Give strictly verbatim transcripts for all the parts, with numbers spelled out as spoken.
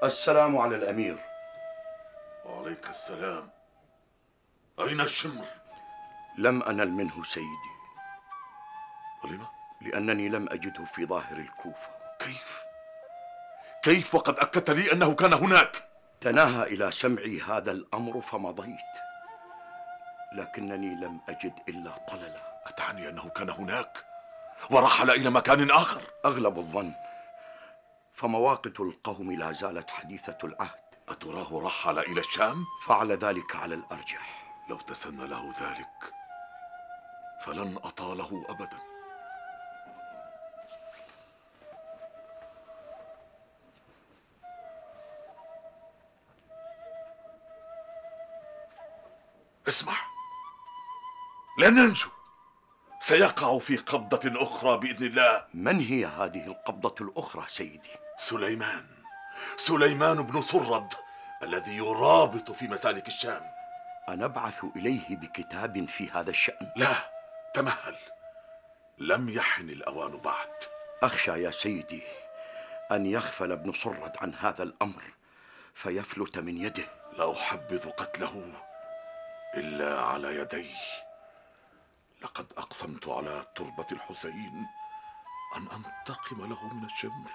السلام على الأمير. وعليك السلام. أين الشمر؟ لم أنل منه سيدي. ولم؟ لأنني لم أجده في ظاهر الكوفة. كيف؟ كيف وقد أكدت لي أنه كان هناك؟ تناهى إلى سمعي هذا الأمر فمضيت، لكنني لم أجد إلا طللا. أتعني أنه كان هناك ورحل إلى مكان آخر؟ أغلب الظن، فمواقت القوم لا زالت حديثة العهد. أتراه رحل إلى الشام؟ فعل ذلك على الأرجح. لو تسنى له ذلك فلن أطاله أبدا. اسمع، لن ننجو، سيقع في قبضة أخرى بإذن الله. من هي هذه القبضة الأخرى سيدي؟ سليمان سليمان بن سرد الذي يرابط في مسالك الشام. أنبعث إليه بكتاب في هذا الشأن؟ لا، تمهل، لم يحن الأوان بعد. أخشى يا سيدي أن يغفل ابن سرد عن هذا الأمر فيفلت من يده. لا أحبذ قتله إلا على يدي. لقد أقسمت على تربة الحسين أن أنتقم له من الشمر.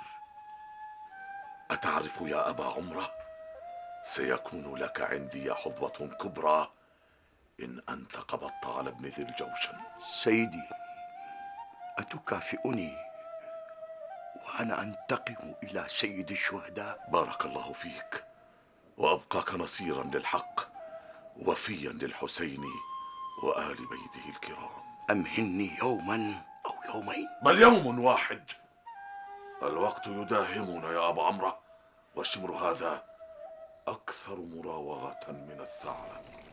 أتعرف يا أبا عمرة، سيكون لك عندي حظوة كبرى إن أنت قبضت على ابن ذي الجوشن. سيدي، أتكافئني وأنا أنتقم إلى سيد الشهداء؟ بارك الله فيك، وأبقاك نصيرا للحق وفيا للحسين وآل بيته الكرام. أمهلني يوما أو يومين، بل يوم واحد. الوقت يداهمنا يا أبا عمرو، والشمر هذا أكثر مراوغة من الثعلب.